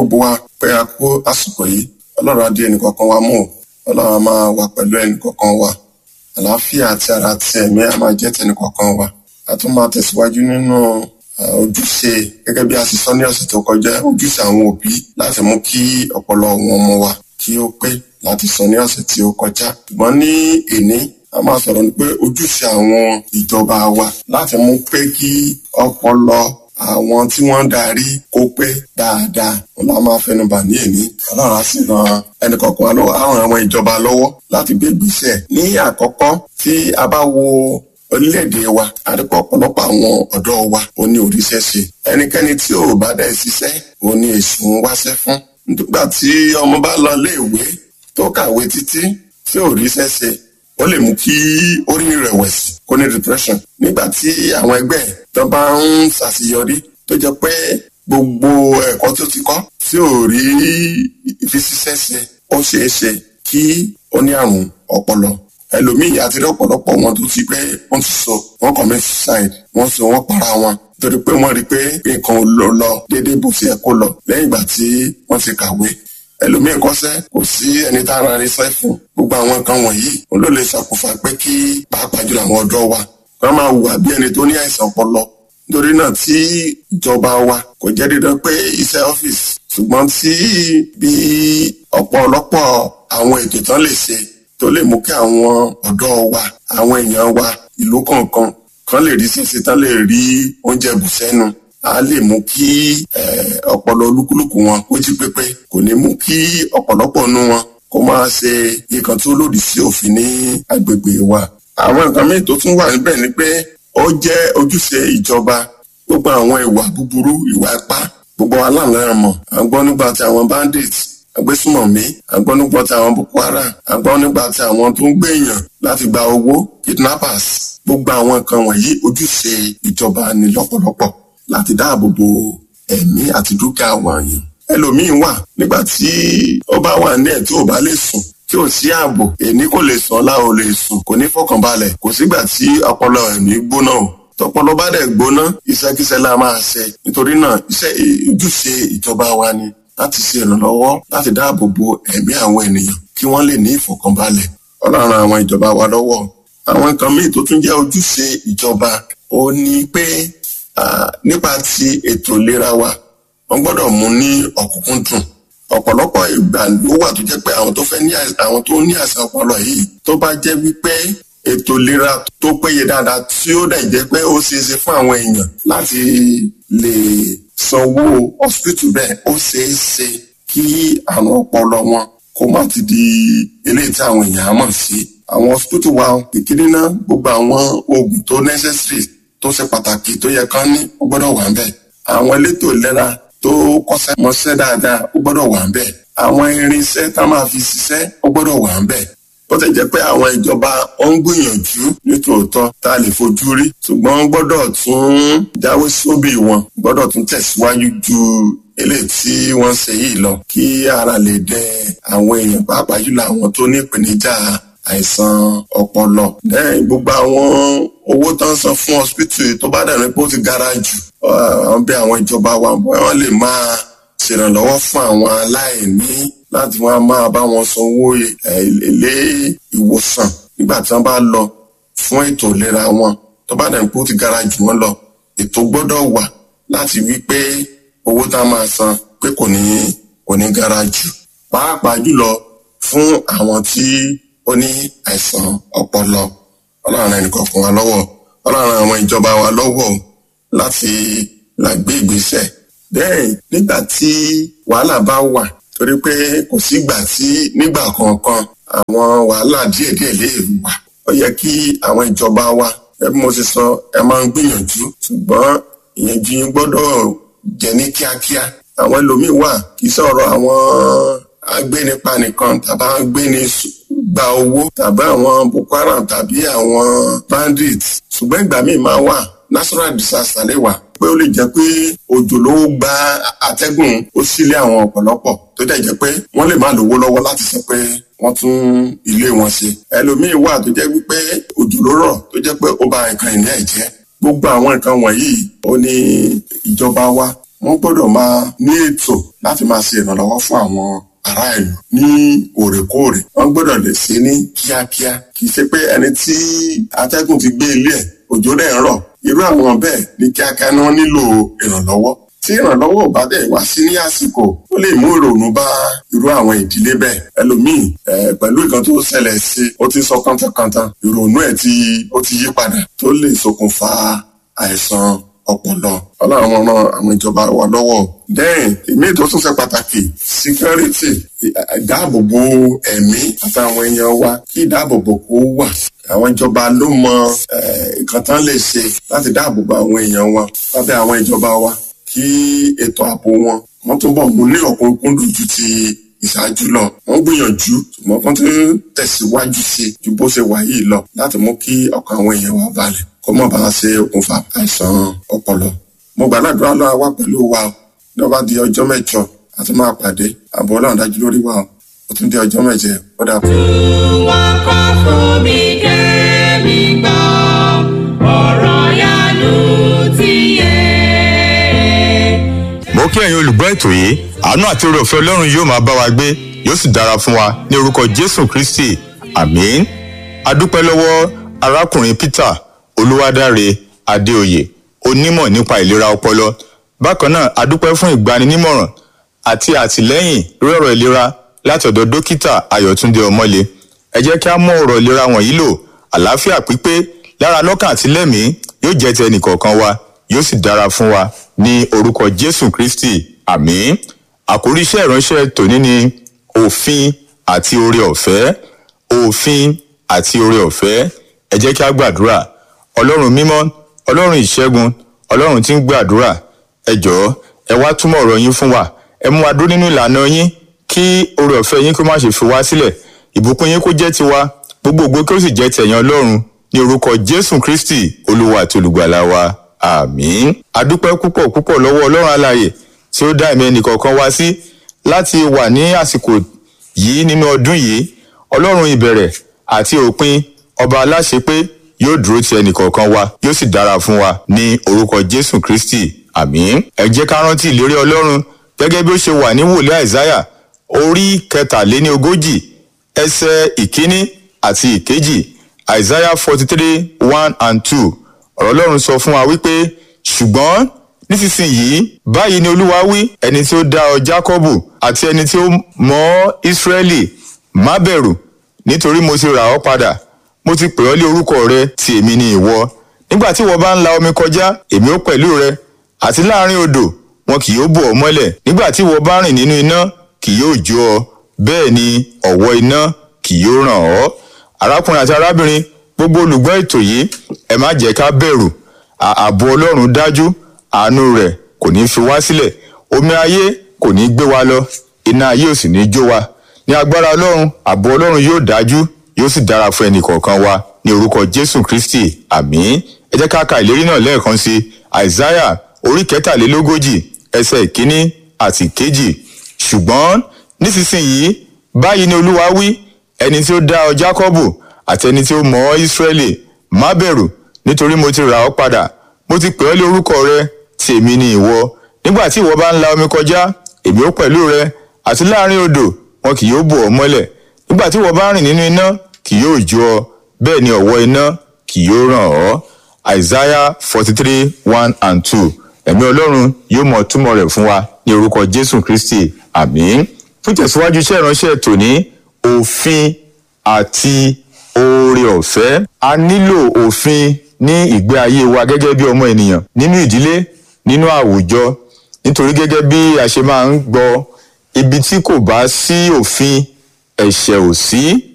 gbogbo wa pé a kú àsìkò yìí. Ọlọ́run á dí ẹnìkọ̀ọ̀kan wa mú. Ọlọ́run á máa wà pẹ̀lú ẹnìkọ̀ọ̀kan wa. Àlàáfíà àti ara àti ẹ̀mí á máa jẹ́ tẹnìkọ̀ọ̀kan wa. A tún máa tẹ̀síwájú nínú ojúṣe gẹ́gẹ́ bí a sì sọ ní ọ̀sẹ̀ tó kọjá, ojúṣe àwọn òbí láti mú kí ọpọlọ àwọn ọmọ wa kí ó pé láti sọ ní ọ̀sẹ̀ tí ó kọjá. Ṣùgbọ́n ní èní a máa sọ̀rọ̀ ní pé ojúṣe àwọn ìjọba wa láti mú pé kí ọpọlọ àwọn tí wọ́n ń darí kó pé dáadáa. Òun la máa fẹnubà ní èní. Ọlọ́run á sì ran ẹnìkọ̀ọ̀kan wa lọ́wọ́, á ran àwọn ìjọba lọ́wọ́ láti gbé ìgbésẹ̀. Ní àkọ́kọ́ tí a bá wo orílẹ̀-èdè wa, àdìpọ̀ ọ̀pọ̀lọpọ̀ àwọn ọ̀dọ́ wa ò ní òrìṣẹ́ ṣe. Ẹnikẹ́ni tí ò bá dẹ̀ ṣiṣẹ́ ò ní èṣù ń wáṣẹ́ fún. Nígbà tí ọmọ bá lọ iléèwé tó kàwé títí tí ò ríṣẹ́ ṣe, ó lè mú kí ó ní ìrẹ̀wẹ̀sì, kó ní depression. Nígbà tí àwọn ẹgbẹ́ tó bá ń ṣàṣeyọrí tó jẹ́ pé gbogbo ẹ̀kọ́ tó ti kọ́ tí ò rí ìfiṣiṣẹ́ ṣe, ó ṣeé ṣe kí ó ní àrùn ọpọlọ. Ẹlòmíì àti rí ọ̀pọ̀lọpọ̀ wọn tó ti pé wọ́n ti sọ, wọ́n commit suicide, wọ́n sọ wọ́n para wọn torí pé wọ́n rí pé nǹkan ò lọ déédéé bó ṣe yẹ kó lọ lẹ́yìn ìgbà tí wọ́n ti kàwé. Ẹlòmíì kọ́ṣẹ́, kò sí ẹni tá a rí sẹ́ fún. Gbogbo àwọn nǹkan wọ̀nyí òun ló lè ṣàkófà pé kí pàápàá jùlọ àwọn ọ̀dọ́ wa wọ́n máa hùwà bí ẹni tó ní àìsàn ọpọlọ. Nítorí náà tí ìjọba wa kò jẹ́ dídán pé iṣẹ́ ọ́fíìsì, ṣùgbọ́n tí bí ọ̀pọ̀lọpọ̀ àwọn ètò tán lè ṣe tó lè mú kí àwọn ọ̀dọ́ wa, àwọn èèyàn wa, ìlú kọ̀ọ̀kan kan lè rí ṣẹṣẹ tán lè rí oúnjẹ bùsẹ́nu. A lè mú kí ọpọlọ olúkúlùkù wọn kó jí pépé, kò ní mú kí ọ̀pọ̀lọpọ̀ nú wọn kó máa ṣe nǹkan tó lòdì sí òfin ní agbègbè wa. Àwọn nǹkan míì tó tún wà níbẹ̀ ni pé ó jẹ́ ojúṣe ìjọba gbogbo àwọn ìwà búburú, ìwà ipá, gbogbo aláǹlẹ́rànmọ̀. À ń gbọ́ nígbà tí àwọn bandits, agbésùmọ̀mí, à ń gbọ́ nígbà tí àwọn Boko Haram, à ń gbọ́ nígbà tí àwọn tó ń gbé èèyàn láti gba owó, kidnappers. Gbogbo àwọn nǹkan wọ̀nyí ojúṣe ìjọba ni lọ́pọ̀lọpọ̀ láti dáàbò bo ẹ̀mí àti dúkìá àwọn èèyàn. Ẹlòmíín wà nígbà tí ó bá wà ní ẹ̀ tí ò bá lè sùn, tí ò sí ààbò, èní kò lè sùn, ọ̀la ò lè sùn, kò ní fọkànbalẹ̀, kò sígbà tí ọpọlọ ẹ̀mí gbóná o. Tọpọlọ bá dẹ̀ gbóná, iṣẹ́kíṣẹ́ la máa ṣe. Nítorí náà iṣẹ́ ojúṣe ìjọba wa ni láti ṣe ìrànlọ́wọ́ láti dáàbò bo ẹ̀mí àwọn ènìyàn kí wọ́n lè ní ìfọkànbalẹ̀. Ọlọ́run àwọn ìjọba wa lọ́wọ́. Àwọn nǹkan míì tó tún jẹ́ ojúṣe ìjọba ó ní pé nípa ti ètò ìlera wa, wọ́n gbọ́dọ̀ mú ní ọ̀kúnkúndùn. Ọ̀pọ̀lọpọ̀ ìgbà ló wà tó jẹ́ pé àwọn tó ní àìsàn ọpọlọ yìí tó bá jẹ́ wípé ètò ìlera tó péye dáadáa tí ó dẹ̀ jẹ́ pé ó ṣeé ṣe fún àwọn èèyàn láti lè sanwó hospital bẹ́ẹ̀, ó ṣeé ṣe kí àrùn ọpọlọ wọn kó má ti di eléyìí tí àwọn èèyàn mọ̀ sí. Àwọn hospital wa kékeré náà, gbogbo àwọn oògùn tó necessary tó ṣe pàtàkì tó yẹ kán ní ó gbọ́dọ̀ wà ńbẹ̀. Àwọn elétò ìlera tó kọ́ṣẹ́ mọṣẹ́ dáadáa ó gbọ́dọ̀ wà ńbẹ̀. Àwọn irinṣẹ́ tá máa fi ṣiṣẹ́ ó gbọ́dọ̀ wà ńbẹ̀. Bó ti jẹ́ pé àwọn ìjọba ó ń gbìyànjú nítòótọ́ tá a lè fojú rí, ṣùgbọ́n wọ́n gbọ́dọ̀ tún jáwé sóbì wọn, gbọ́dọ̀ tún tẹ̀síwájú ju eléyìí tí wọ́n ṣe yìí lọ kí ara lè dẹ àwọn èèyàn pàápàá jùlọ àwọn tó ní ìpèníjà àìsàn ọpọlọ. Lẹ́yìn gbogbo àwọn owó tó ń san fún hospital tó bá dẹ̀ ní pé ó ti gara jù, bí àwọn ìjọba wa wọ́n lè máa ṣèrànlọ́wọ́ fún àwọn aláìní láti wọ́n máa bá wọn sanwó ilé ìwòsàn nígbà tí wọ́n bá lọ fún ètò ìlera wọn. Tó bá dẹ̀ ní pé ó ti gara jù wọ́n lọ, ètò gbọ́dọ̀ wà láti wí pé owó tá a máa san pé kò ní gara jù, pàápàá jùlọ fún àwọn tí ó ní àìsàn ọpọlọ. Ọlọ́run ẹnìkọ̀ọ̀kan wa lọ́wọ́, Ọlọ́run àwọn ìjọba wa lọ́wọ́ láti gbé ìgbésẹ̀. Bẹ́ẹ̀ nígbà tí wàhálà bá wà, torí pé kò sígbà tí nígbà kọ̀ọ̀kan àwọn wàhálà díẹ̀díẹ̀ lè wà. Ó yẹ kí àwọn ìjọba wa, bí mo ti sọ, ẹ máa ń gbìyànjú, ṣùgbọ́n ìyànjú yín gbọ́dọ̀ jẹ́ ní kíákíá. Àwọn ẹlòmíín wà kì í sọ̀rọ̀ àwọn agbénipa nìkan tàbí agbéni gba owó tàbí àwọn Boko Haram tàbí àwọn bandits, ṣùgbọ́n ìgbà míì máa wà natural disaster lè wà pé ó lè jẹ́ pé òjò ló gba atẹ́gùn ó sílé àwọn ọ̀pọ̀lọpọ̀ tó dẹ̀ jẹ́ pé wọ́n lè má lówó lọ́wọ́ láti sọ pé wọ́n tún ilé wọn ṣe. Ẹlòmíì wà tó jẹ́ wípé òjò ló rọ̀ tó jẹ́ pé ó ba nǹkan ìní ẹ̀ jẹ́. Gbogbo àwọn nǹkan wọ̀nyí ó ní ìjọba wa wọ́n gbọ́dọ̀ máa ní ètò láti máa ṣe ìrànlọ́wọ́ fún àwọn ará ìlú ní òrèkóòrè. Wọ́n gbọ́dọ̀ lè ṣe ní kíákíá. Kì í ṣe pé ẹni tí atẹ́gùn ti gbé ilé ẹ̀ òjò dẹ̀ ń rọ̀. Irú àwọn bẹ́ẹ̀ ní kíákíá ni wọ́n nílò ìrànlọ́wọ́. Tí ìrànlọ́wọ́ ò bá dẹ̀ wá sí ní àsìkò, ó lè mú ìrònú bá irú àwọn ìdílé bẹ́ẹ̀. Ẹlòmíì pẹ̀lú nǹkan tó ṣẹlẹ̀ sí, ó ti sọ kántánkántan, ìrònú ẹ̀ ó ti yí padà tó lè ṣokùnfà àìsàn ọpọlọ. Ọlọ́run ran àwọn ìjọba wa lọ́wọ́. Ìmí tó tún ṣe pàtàkì, security, ìdáàbòbò ẹ̀mí àtàwọn èèyàn wa, kí ìdáàbòbò kó wà. Àwọn ìjọba ló mọ nǹkan tán lè ṣe láti dáàbòbò àwọn èèyàn wa lábẹ́ àwọn ìjọba wa, kí ètò ààbò wọ́n túbọ̀ mú ní ọ̀kúnkúndùn ju ti ìṣáájú lọ. Wọ́n gbìyànjú ṣùgbọ́n wọ́n tún tẹ̀síwájú sí ju bó ṣe wà yìí lọ láti mú kí ọkàn àwọn èèyàn wa balẹ̀ kó má bàa ṣe okùnfà àìsàn ọpọlọ. Mo gbàdúrà Ọlọ́run wà pẹ̀lú wa o. Ní ó bá di ọjọ́ mẹ́jọ a tún máa pàdé. Ààbò Ọlọ́run dájú lórí wa o. Ó tún di ọjọ́ méje. Ó dàbọ̀. Wọ́n kọ́ fún mi kẹ́mi gbọ́ ọ̀rọ̀ yanu ti yé. Mo kí ẹ̀yin olùgbọ́ ètò yìí, àánú àti oore ọ̀fẹ́ Ọlọ́run yóò máa bá wa gbé, yóò sì dára fún wa ní orúkọ Jésù Kristi. Àmín. A dúpẹ́ lọ́wọ́ arákùnrin Peter Olúwadáre Adéoyè, onímọ̀ nípa ìlera ọpọlọ. Bákan náà, a dúpẹ́ fún ìgbaninímọ̀ràn àti àtìlẹ́yìn lórí ọ̀rọ̀ ìlera láti ọ̀dọ̀ dókítà Ayọ̀túndé Ọmọlé. Ẹ jẹ́ kí a mú ọ̀rọ̀ ìlera wọ̀nyí lò. Àlàáfíà pípé lára lọ́kàn àti lẹ́mìí yóò jẹ́ ti ẹnìkọ̀ọ̀kan wa, yóò sì dára fún wa ní orúkọ Jésù Kristi. Àmín. Àkórí iṣẹ́ ìránṣẹ́ tòní ni òfin àti oore ọ̀fẹ́. Òfin àti oore ọ̀fẹ́. Ẹ jẹ́ kí a gbàdúrà. Ọlọ́run mímọ́, Ọlọ́run ìṣẹ́gun, Ọlọ́run tí ń gbàdúrà, ẹ jọ̀ọ́ ẹ wá túmọ̀ ọ̀rọ̀ yín fún wa. Ẹ mú wa dúró nínú ìlànà yín, kí oore ọ̀fẹ́ yín kó má ṣe fi wá sílẹ̀. Ìbùkún yín kó jẹ́ tiwa, gbogbo ògo kó sì jẹ́ tẹ̀yàn Ọlọ́run ní orúkọ Jésù Kristi Olúwa àti olùgbàlà wa. Àmín. A dúpẹ́ púpọ̀ púpọ̀ lọ́wọ́ Ọlọ́run alààyè tí ó dá ẹ̀mí ẹnìkọ̀ọ̀kan wá sí láti wà ní àsìkò yìí nínú ọdún yìí. Ọlọ́run ìbẹ̀rẹ̀ àti òpin, ọba aláṣepé, yóò dúró ti ẹnìkọ̀ọ̀kan wa, yóò sì dára fún wa ní orúkọ Jésù Kristi. Àmín. Ẹ jẹ́ ká rántí ìlérí Ọlọ́run gẹ́gẹ́ bí ó ṣe wà ní wòlíì Àìsáyà orí 43 ẹsẹ̀ ìkíní àti ìkejì. Àìsáyà 43:1-2. Ọ̀rọ̀ Ọlọ́run sọ fún wa wípé, ṣùgbọ́n nísinsìnyí báyìí ni Olúwa wí, ẹni tí ó dá ọ Jákọ́bù àti ẹni tí ó mọ̀ ọ́ Ísírẹ́lì, má bẹ̀rù, nítorí mo ti rà ọ́ padà. Mo ti pè ọ́ lé orúkọ rẹ, tí èmi ni ìwọ. Nígbà tí ìwọ bá ń la omi kọjá, èmi ó pẹ̀lú rẹ, àti láàrin odò, wọn kì yóò bò ọ́ mọ́lẹ̀. Nígbà tí ìwọ bá rìn nínú iná, kì yóò jó ọ, bẹ́ẹ̀ ni ọ̀wọ́ iná kì yóò ràn ọ́. Arákùnrin àti arábìnrin, gbogbo olùgbọ́ ètò yìí, ẹ má jẹ́ ká bẹ̀rù. Ààbò Ọlọ́run dájú, àánú rẹ̀ kò ní fi wá sílẹ̀. Omi ayé kò ní gbé wa lọ, iná ayé ò sì ní jó wa. Ní agbára Ọlọ́run, ààbò Ọlọ́run yóò dájú, yóò sì dára fún ẹnìkọ̀ọ̀kan wa ní orúkọ Jésù Kristi. Àmín. Ẹ jẹ́ ká ka ìlérí náà lẹ́ẹ̀kan sí. Àìsáyà orí 43 ẹsẹ̀ ìkíní àti ìkejì. Ṣùgbọ́n nísinsìnyí báyìí ni Olúwa wí, ẹni tí ó dá ọ Jákọ́bù àti ẹni tí ó mọ̀ ọ́ Ísírẹ́lì, má bẹ̀rù, nítorí mo ti rà ọ́ padà. Mo ti pè ọ́ lé orúkọ rẹ, tí èmi ni ìwọ. Nígbà tí ìwọ bá ń la omi kọjá, èmi ó pẹ̀lú rẹ, àti láàrin odò, wọn kì yóò bò ọ́ mọ́lẹ̀. Nígbà tí ìwọ bá rìn nínú iná, kì yóò jó ọ, bẹ́ẹ̀ ni ọ̀wọ́ iná kì yóò ràn ọ́. Àìsáyà 43:1-2. Ẹ̀mí Ọlọ́run yóò mọ̀ túmọ̀ rẹ̀ fún wa ní orúkọ Jésù Kristi. Àmín. Fún tẹ̀síwájú iṣẹ́ ìránṣẹ́ tòní, òfin àti oore ọ̀fẹ́. A nílò òfin ní ìgbé ayé wa gẹ́gẹ́ bí ọmọ ènìyàn, nínú ìdílé, nínú àwùjọ. Nítorí gẹ́gẹ́ bí a ṣe máa ń gbọ́, ibi tí kò bá sí òfin, ẹ̀ṣẹ̀ ò sí.